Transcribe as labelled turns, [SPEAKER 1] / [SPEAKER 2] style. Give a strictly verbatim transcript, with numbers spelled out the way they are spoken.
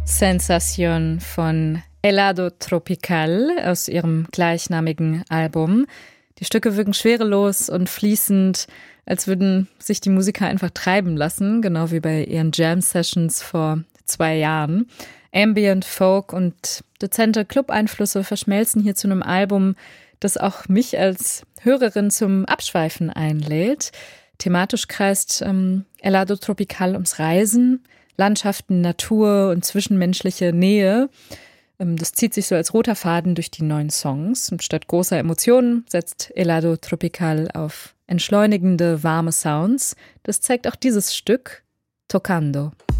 [SPEAKER 1] Sensación von Helado Tropical aus ihrem gleichnamigen Album. Die Stücke wirken schwerelos und fließend, als würden sich die Musiker einfach treiben lassen, genau wie bei ihren Jam-Sessions vor zwei Jahren. Ambient, Folk und dezente Club-Einflüsse verschmelzen hier zu einem Album, das auch mich als Hörerin zum Abschweifen einlädt. Thematisch kreist ähm, Helado Tropical ums Reisen, Landschaften, Natur und zwischenmenschliche Nähe. Ähm, das zieht sich so als roter Faden durch die neuen Songs. Und statt großer Emotionen setzt Helado Tropical auf entschleunigende, warme Sounds. Das zeigt auch dieses Stück, Tocando.